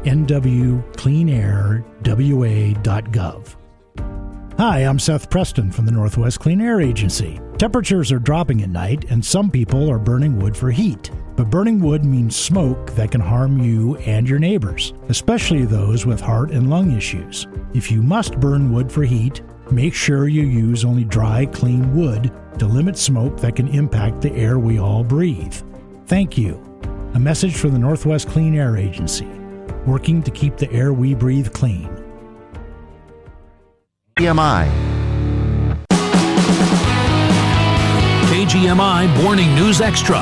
nwcleanairwa.gov. Hi, I'm Seth Preston from the Northwest Clean Air Agency. Temperatures are dropping at night, and some people are burning wood for heat. But burning wood means smoke that can harm you and your neighbors, especially those with heart and lung issues. If you must burn wood for heat, make sure you use only dry, clean wood to limit smoke that can impact the air we all breathe. Thank you. A message from the Northwest Clean Air Agency, working to keep the air we breathe clean. KGMI Morning News Extra.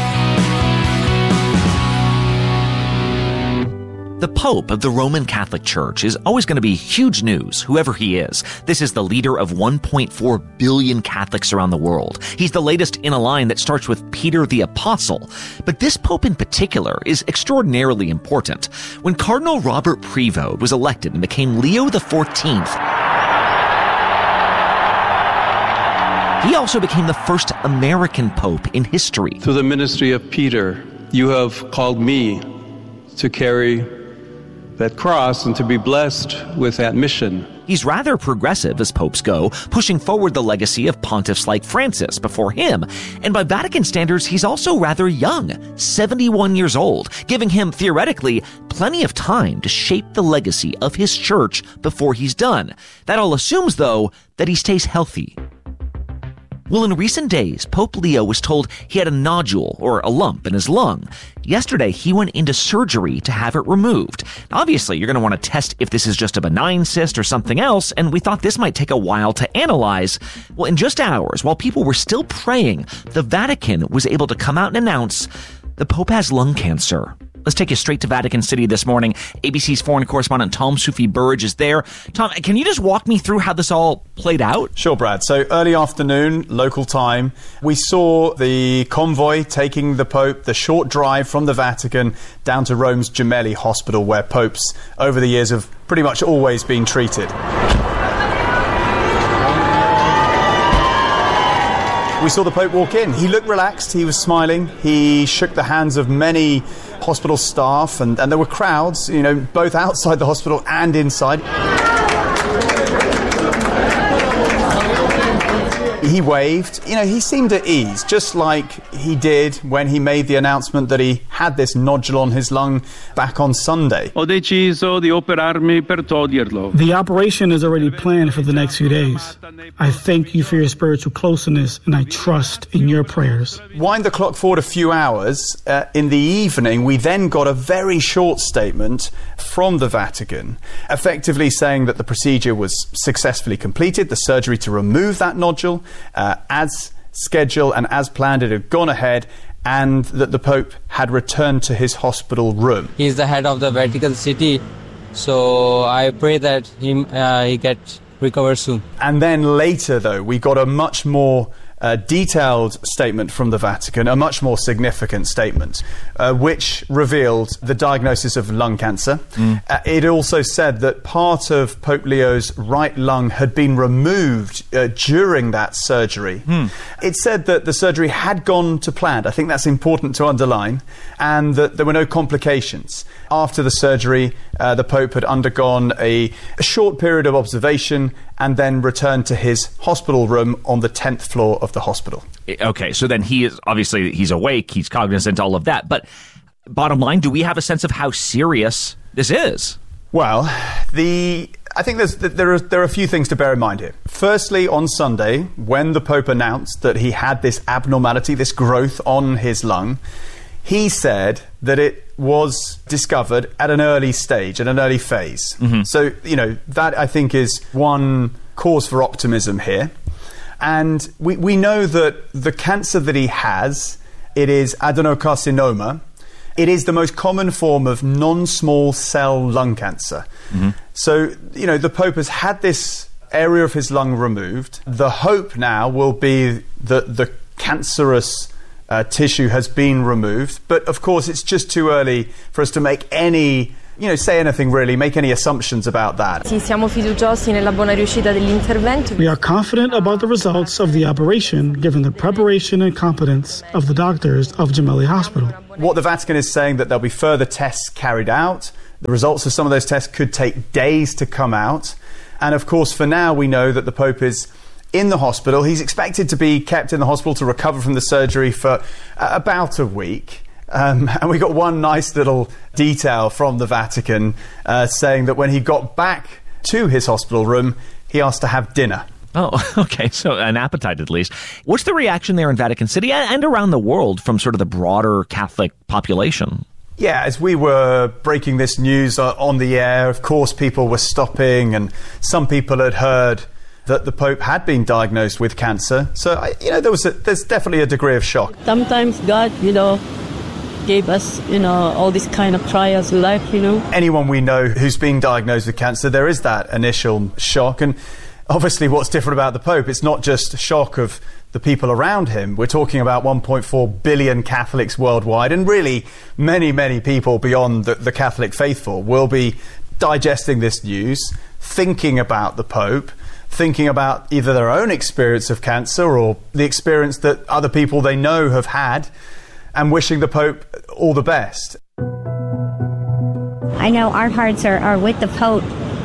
The Pope of the Roman Catholic Church is always going to be huge news, whoever he is. This is the leader of 1.4 billion Catholics around the world. He's the latest in a line that starts with Peter the Apostle. But this Pope in particular is extraordinarily important. When Cardinal Robert Prevost was elected and became Leo XIV, he also became the first American Pope in history. Through the ministry of Peter, you have called me to carry that cross and to be blessed with that mission. He's rather progressive as popes go, pushing forward the legacy of pontiffs like Francis before him. And by Vatican standards, he's also rather young, 71 years old, giving him, theoretically, plenty of time to shape the legacy of his church before he's done. That all assumes, though, that he stays healthy. Well, in recent days, Pope Leo was told he had a nodule, or a lump, in his lung. Yesterday, he went into surgery to have it removed. Now, obviously, you're going to want to test if this is just a benign cyst or something else, and we thought this might take a while to analyze. Well, in just hours, while people were still praying, the Vatican was able to come out and announce the Pope has lung cancer. Let's take you straight to Vatican City this morning. ABC's foreign correspondent Tom Soufi Burridge is there. Tom, can you just walk me through how this all played out? Sure, Brad. So early afternoon, local time, we saw the convoy taking the Pope, the short drive from the Vatican down to Rome's Gemelli Hospital, where popes over the years have pretty much always been treated. We saw the Pope walk in. He looked relaxed, he was smiling, he shook the hands of many hospital staff, and there were crowds, both outside the hospital and inside. He waved. He seemed at ease, just like he did when he made the announcement that he had this nodule on his lung back on Sunday. Ho deciso di operarmi per toglierlo. The operation is already planned for the next few days. I thank you for your spiritual closeness, and I trust in your prayers. Wind the clock forward a few hours. In the evening, we then got a very short statement from the Vatican, effectively saying that the procedure was successfully completed, the surgery to remove that nodule, as scheduled and as planned, it had gone ahead, and that the Pope had returned to his hospital room. He's the head of the Vatican City, so I pray that he gets recovered soon. And then later, though, we got a much more detailed statement from the Vatican, a much more significant statement, which revealed the diagnosis of lung cancer. It also said that part of Pope Leo's right lung had been removed during that surgery. It said that the surgery had gone to plan. I think that's important to underline, and that there were no complications. After the surgery, the Pope had undergone a short period of observation and then returned to his hospital room on the 10th floor of the hospital. Okay, so then he's awake, he's cognizant, all of that. But bottom line, do we have a sense of how serious this is? Well, I think there are a few things to bear in mind here. Firstly, on Sunday, when the Pope announced that he had this abnormality, this growth on his lung, he said that it was discovered at an early stage, at an early phase. So, that I think is one cause for optimism here. And we know that the cancer that he has, it is adenocarcinoma. It is the most common form of non-small cell lung cancer. So, the Pope has had this area of his lung removed. The hope now will be that the cancerous tissue has been removed, but of course it's just too early for us to make any, say anything really, make any assumptions about that. We are confident about the results of the operation, given the preparation and competence of the doctors of Gemelli Hospital. What the Vatican is saying, that there'll be further tests carried out, The results of some of those tests could take days to come out. And of course, for now, we know that the Pope is in the hospital. He's expected to be kept in the hospital to recover from the surgery for about a week. And we got one nice little detail from the Vatican saying that when he got back to his hospital room, he asked to have dinner. Oh, okay. So an appetite, at least. What's the reaction there in Vatican City and around the world from sort of the broader Catholic population? Yeah, as we were breaking this news on the air, of course, people were stopping, and some people had heard that the Pope had been diagnosed with cancer. So, there's definitely a degree of shock. Sometimes God, gave us, all these kind of trials in life, Anyone we know who's been diagnosed with cancer, there is that initial shock. And obviously what's different about the Pope, it's not just shock of the people around him. We're talking about 1.4 billion Catholics worldwide, and really many, many people beyond the Catholic faithful will be digesting this news, thinking about the Pope, thinking about either their own experience of cancer or the experience that other people they know have had, and wishing the Pope all the best. I know our hearts are with the Pope,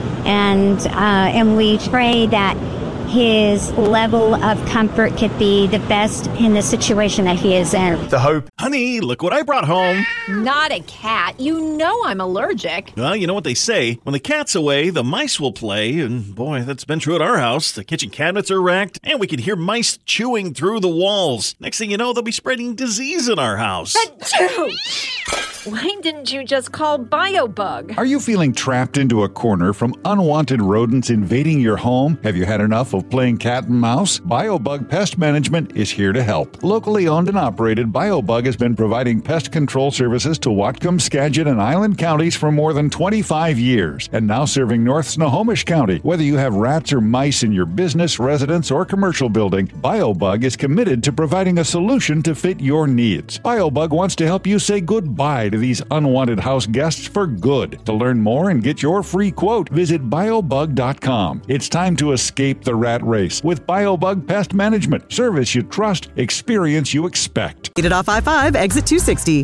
and we pray that his level of comfort could be the best in the situation that he is in. The hope. Honey, look what I brought home. Not a cat. You know I'm allergic. Well, you know what they say. When the cat's away, the mice will play. And boy, that's been true at our house. The kitchen cabinets are wrecked, and we can hear mice chewing through the walls. Next thing you know, they'll be spreading disease in our house. Why didn't you just call BioBug? Are you feeling trapped into a corner from unwanted rodents invading your home? Have you had enough of playing cat and mouse? BioBug Pest Management is here to help. Locally owned and operated, BioBug has been providing pest control services to Whatcom, Skagit, and Island counties for more than 25 years, and now serving North Snohomish County. Whether you have rats or mice in your business, residence, or commercial building, BioBug is committed to providing a solution to fit your needs. BioBug wants to help you say goodbye to these unwanted house guests for good. To learn more and get your free quote, visit biobug.com. It's time to escape the rat race with BioBug Pest Management. Service you trust, experience you expect. Get it off I-5, exit 260.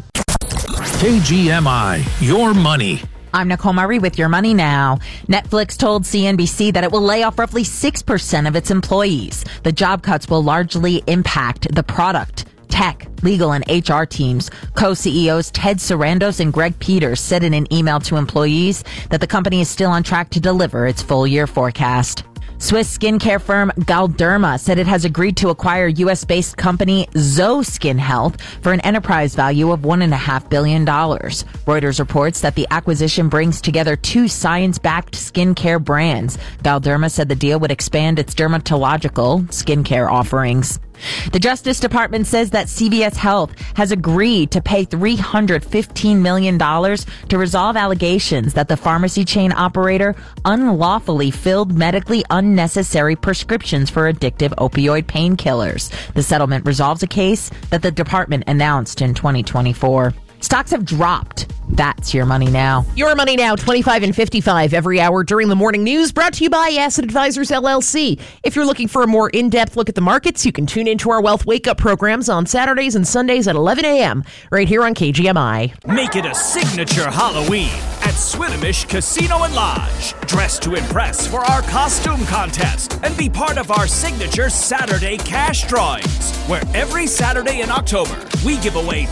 KGMI, your money. I'm Nicole Murray with Your Money Now. Netflix told CNBC that it will lay off roughly 6% of its employees. The job cuts will largely impact the product, tech, legal, and HR teams. Co-CEOs Ted Sarandos and Greg Peters said in an email to employees that the company is still on track to deliver its full-year forecast. Swiss skincare firm Galderma said it has agreed to acquire U.S.-based company Zoe Skin Health for an enterprise value of $1.5 billion. Reuters reports that the acquisition brings together two science-backed skincare brands. Galderma said the deal would expand its dermatological skincare offerings. The Justice Department says that CVS Health has agreed to pay $315 million to resolve allegations that the pharmacy chain operator unlawfully filled medically unnecessary prescriptions for addictive opioid painkillers. The settlement resolves a case that the department announced in 2024. Stocks have dropped. That's Your Money Now. Your Money Now, 25 and 55 every hour during the morning news, brought to you by Asset Advisors, LLC. If you're looking for a more in-depth look at the markets, you can tune into our Wealth Wake-Up programs on Saturdays and Sundays at 11 a.m. right here on KGMI. Make it a signature Halloween at Swinomish Casino and Lodge. Dress to impress for our costume contest and be part of our signature Saturday cash drawings, where every Saturday in October, we give away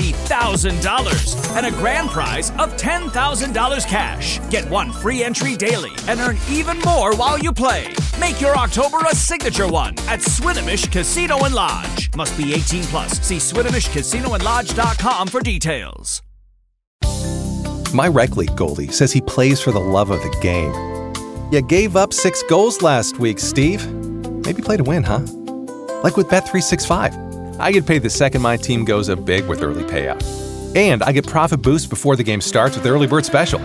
$20,000 and a grand prize of $10,000 cash. Get one free entry daily and earn even more while you play. Make your October a signature one at Swinomish Casino and Lodge. Must be 18 plus. See SwinomishCasinoandLodge.com for details. My rec league goalie says he plays for the love of the game. You gave up 6 goals last week, Steve. Maybe play to win, huh? Like with Bet365. I get paid the second my team goes up big with early payout. And I get profit boost before the game starts with the early bird special.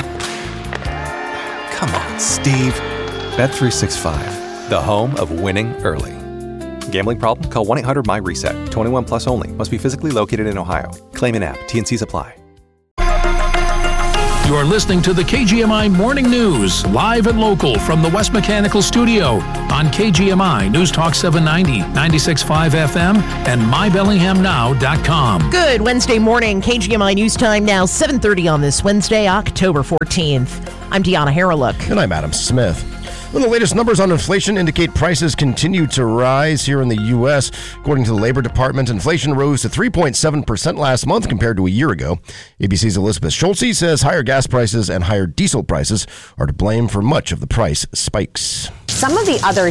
Come on, Steve. Bet365, the home of winning early. Gambling problem? Call 1-800-MY-RESET. 21 plus only. Must be physically located in Ohio. Claim in app. T&Cs apply. You're listening to the KGMI Morning News, live and local from the West Mechanical Studio on KGMI News Talk 790, 96.5 FM, and mybellinghamnow.com. Good Wednesday morning, KGMI News Time now, 7:30 on this Wednesday, October 14th. I'm Deanna Harreluk. And I'm Adam Smith. Well, the latest numbers on inflation indicate prices continue to rise here in the U.S. According to the Labor Department, inflation rose to 3.7% last month compared to a year ago. ABC's Elizabeth Schulze says higher gas prices and higher diesel prices are to blame for much of the price spikes. Some of the other